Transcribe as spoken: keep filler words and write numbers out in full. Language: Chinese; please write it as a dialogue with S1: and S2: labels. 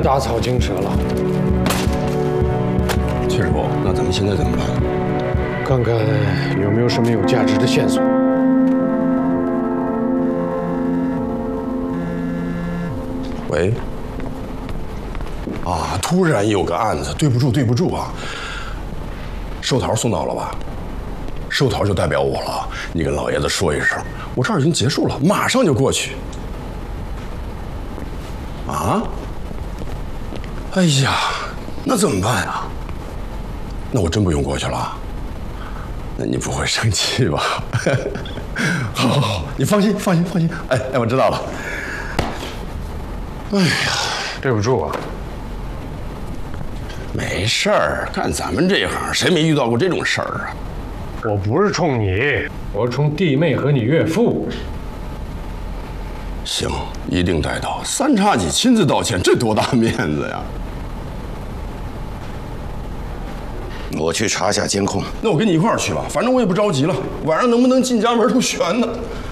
S1: 打草惊蛇了。
S2: 崔师傅，那咱们现在怎么办？
S1: 看看有没有什么有价值的线索。
S2: 喂。啊，突然有个案子，对不住，对不住啊。寿桃送到了吧？寿桃就代表我了，你跟老爷子说一声，我这儿已经结束了，马上就过去。啊？哎呀，那怎么办呀？那我真不用过去了？那你不会生气吧？好，好，好，你放心，放心，放心。哎哎，我知道了。哎呀，
S1: 对不住啊。
S2: 没事儿，干咱们这行，谁没遇到过这种事儿啊？
S1: 我不是冲你，我是冲弟妹和你岳父。
S2: 行，一定带到。三叉戟亲自道歉，这多大面子呀！
S3: 我去查一下监控。
S2: 那我跟你一块儿去吧，反正我也不着急了。晚上能不能进家门都悬呢。